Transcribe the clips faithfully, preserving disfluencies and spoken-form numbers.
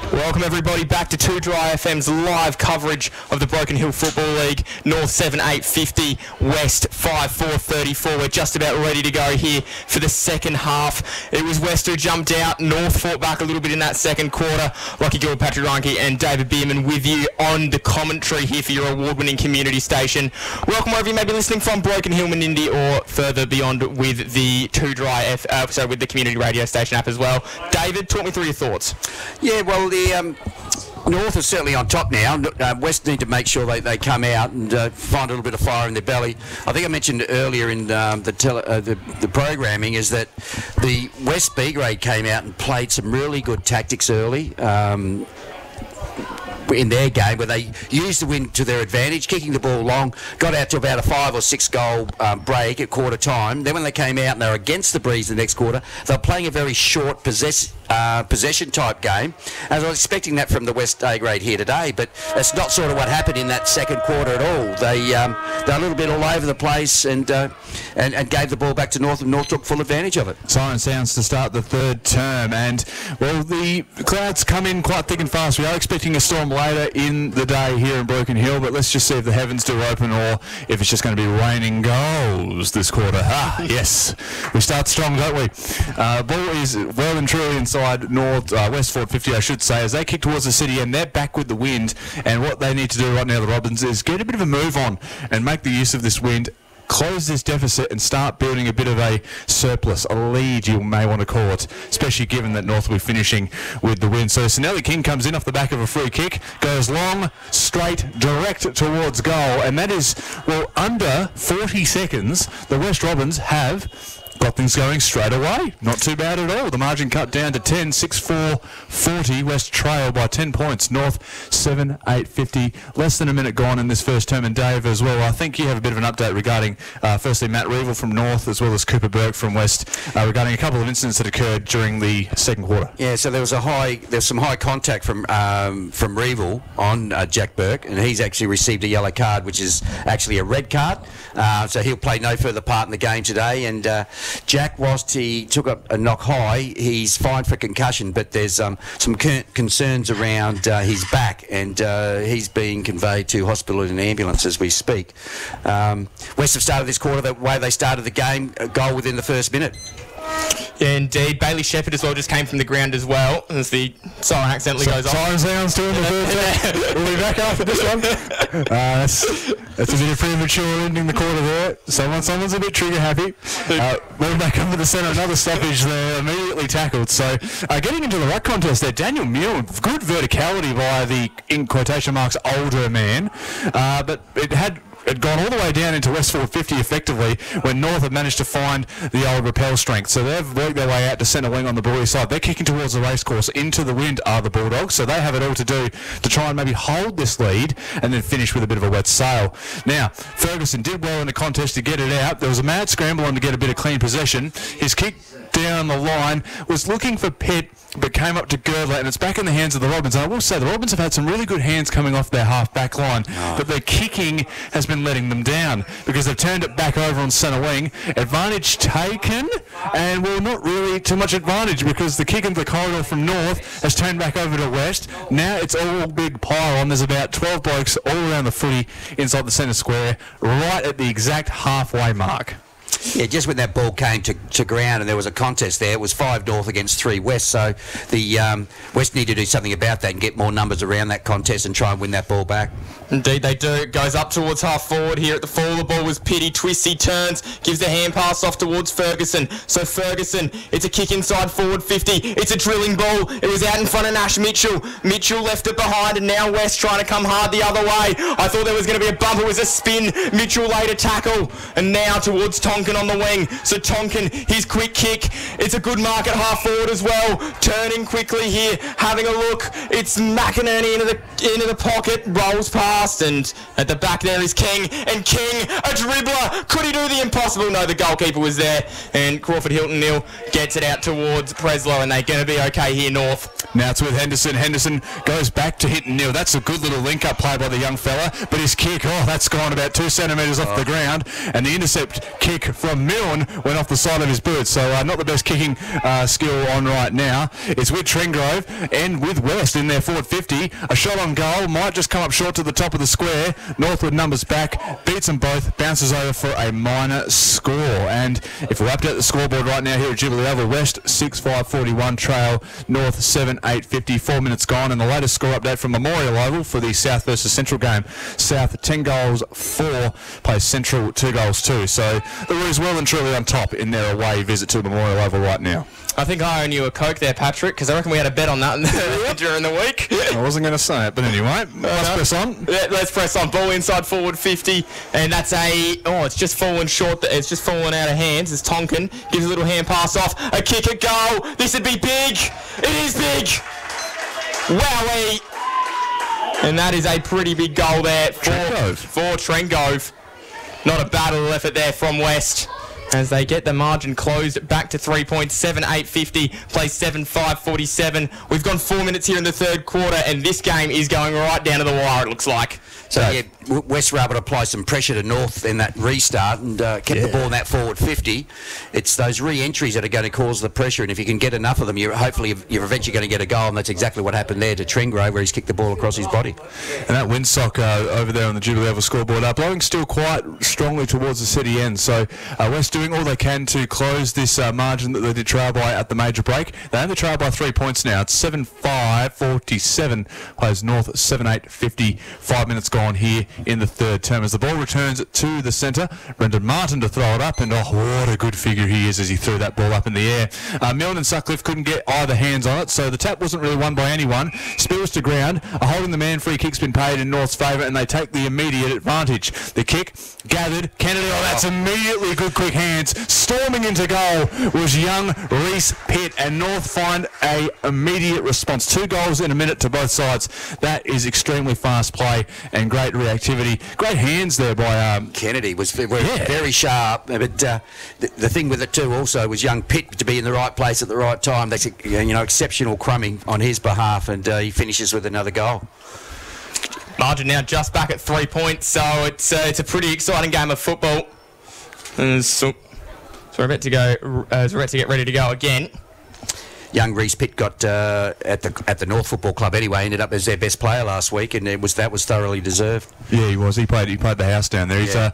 Welcome everybody back to two Dry F M's live coverage of the Broken Hill Football League. North seven eight fifty, West five four thirty-four. We're just about ready to go here for the second half. It was West who jumped out. North fought back a little bit in that second quarter. Lockie Gilbert, Patrick Reinke and David Bierman with you on the commentary here for your award-winning community station. Welcome wherever you may be listening from, Broken Hill, Menindee or further beyond with the two Dry F, uh, so with the community radio station app as well. David, talk me through your thoughts. Yeah, well, the um, North is certainly on top now. Uh, West need to make sure they, they come out and uh, find a little bit of fire in their belly. I think I mentioned earlier in um, the, tele, uh, the the programming is that the West B grade came out and played some really good tactics early. Um, in their game where they used the wind to their advantage, kicking the ball long, got out to about a five or six goal um, break at quarter time. Then when they came out and they were against the breeze the next quarter, they were playing a very short possess, uh, possession type game. And I was expecting that from the West A grade here today, but that's not sort of what happened in that second quarter at all. They um, they're a little bit all over the place and, uh, and and gave the ball back to North, and North took full advantage of it. Siren sounds to start the third term, and well, the clouds come in quite thick and fast. We are expecting a storm later in the day here in Broken Hill, but let's just see if the heavens do open or if it's just going to be raining goals this quarter. Ah, yes. We start strong, don't we? Uh, ball is well and truly inside North, uh, West Fort fifty, I should say, as they kick towards the city, and they're back with the wind, and what they need to do right now, the Robins, is get a bit of a move on and make the use of this wind, close this deficit and start building a bit of a surplus, a lead you may want to call it, especially given that North will be finishing with the win. So Sinelli King comes in off the back of a free kick, goes long, straight, direct towards goal, and that is, well, under forty seconds, the West Robins have got things going straight away. Not too bad at all. The margin cut down to ten, six four forty. West trail by ten points. North seven eight fifty. Less than a minute gone in this first term. And Dave as well, I think you have a bit of an update regarding, uh, firstly, Matt Reevil from North as well as Cooper Burke from West, uh, regarding a couple of incidents that occurred during the second quarter. Yeah, so there was a high, there's some high contact from um, from Reevil on uh, Jack Burke, and he's actually received a yellow card, which is actually a red card. Uh, so he'll play no further part in the game today. And uh, Jack, whilst he took a, a knock high, he's fine for concussion, but there's um, some con- concerns around uh, his back, and uh, he's being conveyed to hospital in an ambulance as we speak. Um, West have started this quarter the way they started the game, a goal within the first minute. Yeah, indeed. Bailey Shepherd as well just came from the ground as well, as the siren accidentally so, goes off. Siren sounds to him the third term. We'll be back after this one. Uh, that's, that's a bit of premature ending the quarter there. Someone, someone's a bit trigger happy. Uh, we're back up to the centre. Another stoppage there, immediately tackled. So uh, getting into the ruck contest there, Daniel Muir, good verticality by the, in quotation marks, older man. Uh, but it had... had gone all the way down into West Fort fifty effectively when North had managed to find the old rappel strength. So they've worked their way out to centre wing on the Bully side. They're kicking towards the racecourse. Into the wind are the Bulldogs. So they have it all to do to try and maybe hold this lead and then finish with a bit of a wet sail. Now, Ferguson did well in the contest to get it out. There was a mad scramble on to get a bit of clean possession. His kick down the line was looking for Pitt, but came up to Girdler, and it's back in the hands of the Robins. And I will say, the Robins have had some really good hands coming off their half-back line, oh. but their kicking has been letting them down because they've turned it back over on centre wing. Advantage taken, and well, not really too much advantage because the kick into the corridor from North has turned back over to West. Now it's all big pile on. There's about twelve blokes all around the footy inside the centre square, right at the exact halfway mark. Yeah, just when that ball came to, to ground and there was a contest there, it was five North against three West, so the um, West need to do something about that and get more numbers around that contest and try and win that ball back. Indeed they do. It goes up towards half forward here at the fall. The ball was Pity. Twisty turns, gives the hand pass off towards Ferguson. So Ferguson, it's a kick inside forward fifty. It's a drilling ball. It was out in front of Nash Mitchell. Mitchell left it behind, and now West trying to come hard the other way. I thought there was going to be a bump. It was a spin. Mitchell laid a tackle, and now towards Tonkin on the wing. So Tonkin, his quick kick. It's a good mark at half forward as well. Turning quickly here, having a look. It's McInerney into the into the pocket, rolls past, and at the back there is King. And King, a dribbler. Could he do the impossible? No, the goalkeeper was there. And Crawford Hilton Nil gets it out towards Preslow, and they're going to be okay here, North. Now it's with Henderson. Henderson goes back to hit and nil. That's a good little link-up play by the young fella. But his kick, oh, that's gone about two centimetres off oh. the ground. And the intercept kick from Milne went off the side of his boot. So uh, not the best kicking uh, skill on right now. It's with Trengrove and with West in their forward fifty. A shot on goal might just come up short to the top of the square. Northwood numbers back, beats them both, bounces over for a minor score. And if we're update the scoreboard right now here at Jubilee Oval, West six five forty-one, trail North seven eight fifty. Four minutes gone, and the latest score update from Memorial Oval for the South versus Central game. South ten goals, four, plays Central two goals, two. So the Roos well and truly on top in their away visit to Memorial Oval right now. I think I owe you a Coke there, Patrick, because I reckon we had a bet on that during the week. I wasn't going to say it, but anyway, let's uh, press on. Yeah, let's press on. Ball inside forward fifty, and that's a, oh, it's just fallen short. It's just fallen out of hands. It's Tonkin, gives a little hand pass off, a kick, a goal. This would be big. It is big. Wowee. And that is a pretty big goal there for Trengove. For Trengove. Not a battle effort there from West, as they get the margin closed back to three points, seven eight fifty, play seven five forty-seven. We've gone four minutes here in the third quarter, and this game is going right down to the wire, it looks like. So, yeah, West were able to apply some pressure to North in that restart and uh, kept yeah. the ball in that forward fifty. It's those re-entries that are going to cause the pressure, and if you can get enough of them, you're hopefully you're eventually going to get a goal, and that's exactly what happened there to Trengrove, where he's kicked the ball across his body. And that windsock uh, over there on the Jubilee Oval scoreboard up, blowing still quite strongly towards the city end. So uh, West doing all they can to close this uh, margin that they did trail by at the major break. They only trail by three points now. It's seven five forty-seven, plays North seven eight fifty. Five minutes gone here in the third term as the ball returns to the centre. Brendan Martin to throw it up, and oh, what a good figure he is as he threw that ball up in the air. Uh, Milne and Sutcliffe couldn't get either hands on it, so the tap wasn't really won by anyone. Spears to ground, a holding the man free kick's been paid in North's favour, and they take the immediate advantage. The kick gathered, Kennedy, oh, that's immediately good quick hands. Storming into goal was young Reese Pitt, and North find a immediate response. Two goals in a minute to both sides. That is extremely fast play and great reactivity. Great hands there by um, Kennedy. Was very, yeah. very sharp. But uh, the, the thing with it too also was young Pitt to be in the right place at the right time. That's you know exceptional crumbing on his behalf, and uh, he finishes with another goal. Margin now just back at three points, so it's uh, it's a pretty exciting game of football. And so, so we're about to go. Uh, we're about to get ready to go again. Young Reese Pitt got uh, at the at the North Football Club anyway. Ended up as their best player last week, and it was that was thoroughly deserved. Yeah, he was. He played. He played the house down there. He's yeah.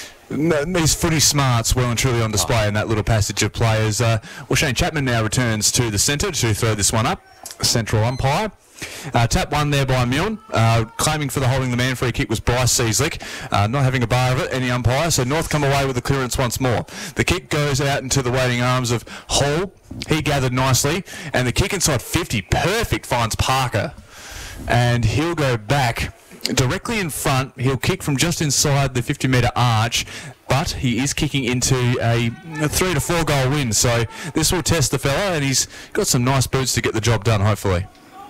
uh, his footy smarts well and truly on display oh. in that little passage of players. Uh, well, Shane Chapman now returns to the centre to throw this one up. Central umpire. Uh, tap one there by Milne. Uh, claiming for the holding the man free kick was Bryce Seaslick. Uh, not having a bar of it, any umpire. So North come away with the clearance once more. The kick goes out into the waiting arms of Hall. He gathered nicely. And the kick inside fifty, perfect, finds Parker. And he'll go back directly in front. He'll kick from just inside the fifty metre arch. But he is kicking into a, a three to four goal win. So this will test the fella. And he's got some nice boots to get the job done, hopefully.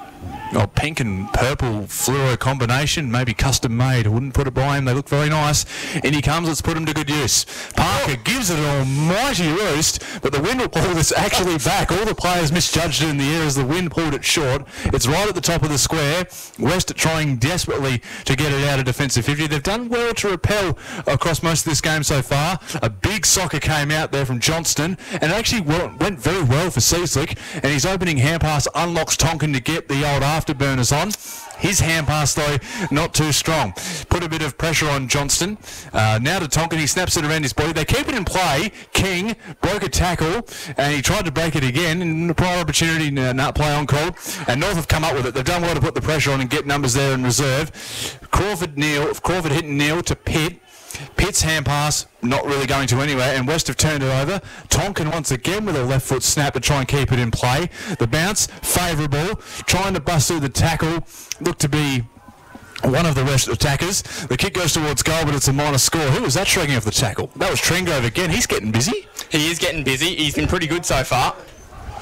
Oh, pink and purple fluoro combination, maybe custom made. I wouldn't put it by him. They look very nice. In he comes. Let's put him to good use. Parker oh. gives it an almighty roost, but the wind will pull this actually back. All the players misjudged it in the air as the wind pulled it short. It's right at the top of the square. West trying desperately to get it out of defensive fifty. They've done well to repel across most of this game so far. A big soccer came out there from Johnston, and it actually went very well for Seaslick. And his opening hand pass unlocks Tonkin to get the old afterburners on. His hand pass, though, not too strong. Put a bit of pressure on Johnston. Uh, now to Tonkin. He snaps it around his body. They keep it in play. King broke a tackle, and he tried to break it again. In the prior opportunity, not play on call. And North have come up with it. They've done well to put the pressure on and get numbers there in reserve. Crawford Neal, Crawford hitting Neal to Pitt. Pitt's hand pass not really going to anywhere, and West have turned it over. Tonkin once again with a left foot snap to try and keep it in play. The bounce favourable, trying to bust through the tackle, looked to be one of the West attackers. The kick goes towards goal, but it's a minor score. Who was that shrugging off the tackle? That was Trengrove again. He's getting busy. He is getting busy. He's been pretty good so far.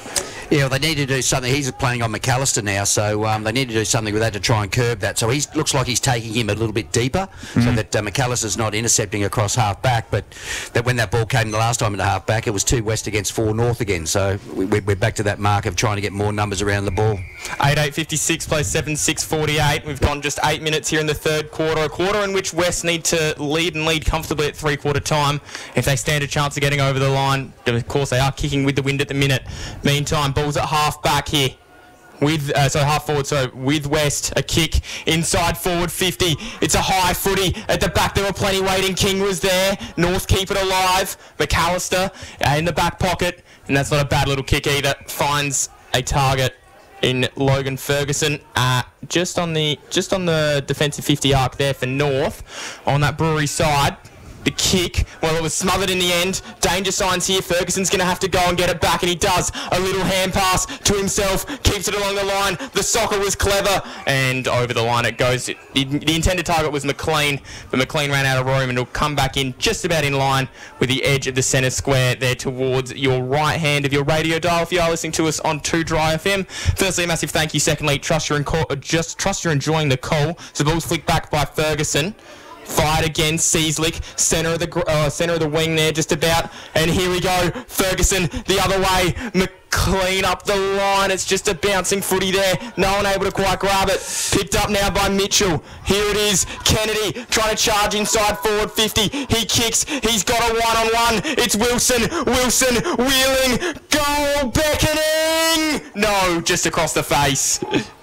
Yeah, well, they need to do something. He's playing on McAllister now, so um, they need to do something with that to try and curb that. So he looks like he's taking him a little bit deeper, mm-hmm. so that uh, McAllister's not intercepting across half back. But that when that ball came the last time into half back, it was two West against four North again. So we, we're back to that mark of trying to get more numbers around the ball. eight eight fifty-six plays seven six forty-eight. We've gone just eight minutes here in the third quarter, a quarter in which West need to lead and lead comfortably at three-quarter time if they stand a chance of getting over the line. Of course, they are kicking with the wind at the minute. Meantime, ball's at half back here. With uh, so half forward, so with West, a kick inside forward fifty. It's a high footy at the back. There were plenty waiting. King was there. North keep it alive. McAllister uh, in the back pocket, and that's not a bad little kick either. Finds a target in Logan Ferguson, uh, just on the just on the defensive fifty arc there for North on that Brewery side. The kick, well, it was smothered in the end. Danger signs here. Ferguson's going to have to go and get it back, and he does. A little hand pass to himself, keeps it along the line. The soccer was clever, and over the line it goes. It, the, the intended target was McLean, but McLean ran out of room, and it'll come back in just about in line with the edge of the centre square there towards your right hand of your radio dial if you are listening to us on two Dry F M. Firstly, a massive thank you. Secondly, trust you're, in call, just trust you're enjoying the call. So the ball's flicked back by Ferguson. Fired again, Seaslick, centre of the uh, centre of the wing there, just about. And here we go, Ferguson the other way. McLean up the line. It's just a bouncing footy there. No one able to quite grab it. Picked up now by Mitchell. Here it is. Kennedy trying to charge inside forward fifty. He kicks. He's got a one-on-one. It's Wilson. Wilson wheeling. Goal beckoning. No, just across the face.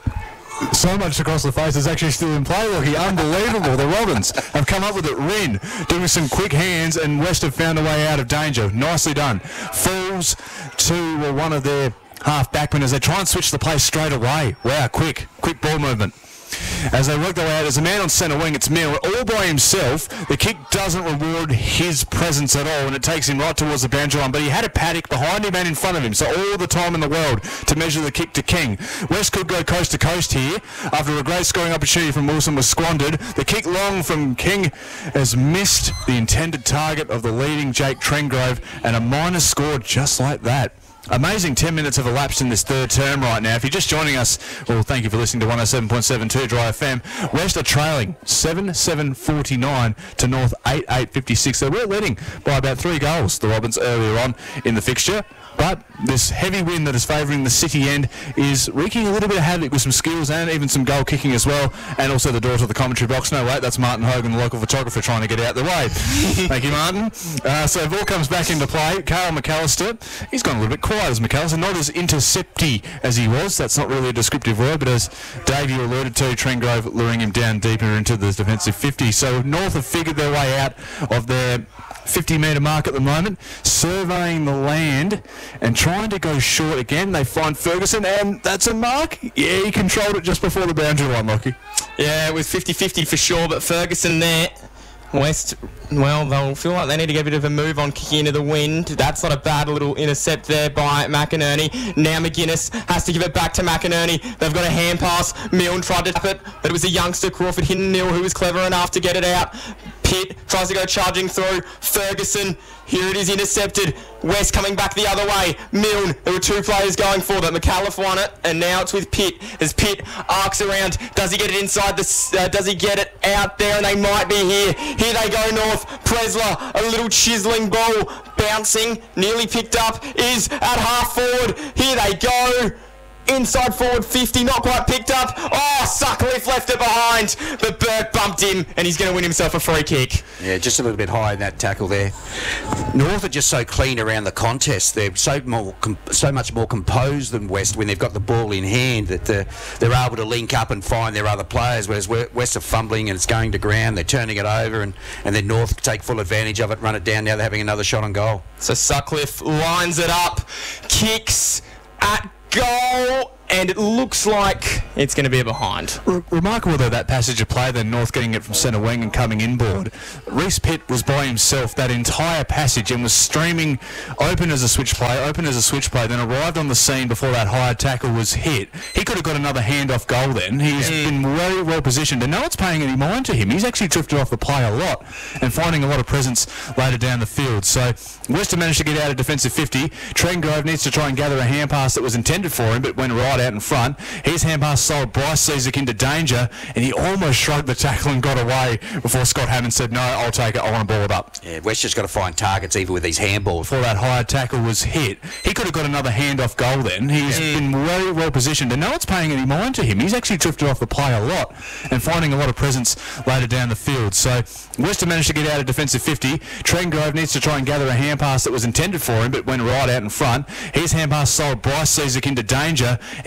So much across the face is actually still in play, Lockie. Unbelievable. The Robins have come up with it. Wren doing some quick hands, and West have found a way out of danger. Nicely done. Falls to well, one of their half-backmen as they try and switch the play straight away. Wow, quick. Quick ball movement. As they work their way out, there's a man on centre wing. It's Mill all by himself. The kick doesn't reward his presence at all, and it takes him right towards the boundary line. But he had a paddock behind him and in front of him, so all the time in the world to measure the kick to King. West could go coast to coast here after a great scoring opportunity from Wilson was squandered. The kick long from King has missed the intended target of the leading Jake Trengrove, and a minus scored just like that. Amazing ten minutes have elapsed in this third term right now. If you're just joining us, well, thank you for listening to one oh seven point seven two Dry F M. West are trailing seven seven forty-nine to North eight eight fifty-six. They were leading by about three goals, the Robins, earlier on in the fixture. But this heavy wind that is favouring the City end is wreaking a little bit of havoc with some skills and even some goal kicking as well. And also the door to the commentary box. No, wait, that's Martin Hogan, the local photographer, trying to get out the way. Thank you, Martin. Uh, so ball comes back into play. Carl McAllister, he's gone a little bit quiet as McAllister, not as intercepty as he was. That's not really a descriptive word, but as Dave, you alluded to, Trengrove luring him down deeper into the defensive fifty. So North have figured their way out of their fifty metre mark at the moment, surveying the land and trying to go short again. They find Ferguson, and that's a mark. Yeah, he controlled it just before the boundary line, Lockie. Yeah, it was fifty fifty for sure, but Ferguson there. West, well, they'll feel like they need to get a bit of a move on kicking into the wind. That's not a bad little intercept there by McInerney. Now McGuinness has to give it back to McInerney. They've got a hand pass. Milne tried to tap it, but it was a youngster, Crawford Hinnell, who was clever enough to get it out. Pitt tries to go charging through. Ferguson, here it is intercepted. West coming back the other way. Milne, there were two players going for that. McAuliffe won it, and now it's with Pitt. As Pitt arcs around, does he get it inside the? Uh, does he get it out there? And they might be here. Here they go, North. Presler, a little chiselling ball, bouncing, nearly picked up, is at half forward. Here they go. Inside forward fifty, not quite picked up. Oh, Sutcliffe left it behind, but Burke bumped him, and he's going to win himself a free kick. Yeah, just a little bit high in that tackle there. North are just so clean around the contest. They're so more, so much more composed than West when they've got the ball in hand, that they're, they're able to link up and find their other players, whereas West are fumbling and it's going to ground. They're turning it over, and, and then North take full advantage of it, run it down. Now they're having another shot on goal. So Sutcliffe lines it up, kicks at goal, and it looks like it's going to be a behind. Re- remarkable though that passage of play, then North getting it from centre wing and coming inboard. Reece Pitt was by himself that entire passage and was streaming open as a switch play, open as a switch play, then arrived on the scene before that high tackle was hit. He could have got another handoff goal then. He's mm. been very well positioned and no one's paying any mind to him. He's actually drifted off the play a lot and finding a lot of presence later down the field. So Western managed to get out of defensive fifty. Trengove needs to try and gather a hand pass that was intended for him but went right out in front. His hand pass sold Bryce Cizik into danger and he almost shrugged the tackle and got away before Scott Hammond said, no, I'll take it, I want to ball it up. Yeah, West just got to find targets even with these handballs. Before that high tackle was hit, he could have got another handoff goal then. He's mm. been very well positioned and no one's paying any mind to him. He's actually drifted off the play a lot and finding a lot of presence later down the field. So Western managed to get out of defensive fifty. Trengove needs to try and gather a hand pass that was intended for him but went right out in front. His hand pass sold Bryce Cizik into danger.